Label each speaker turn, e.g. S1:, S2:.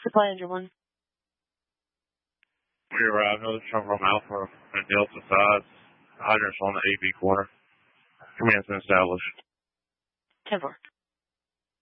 S1: Supply engine 1.
S2: We arrived another truck from Alpha and Delta sides. Hydrants on the AB corner. Command's been established.
S1: 10-4.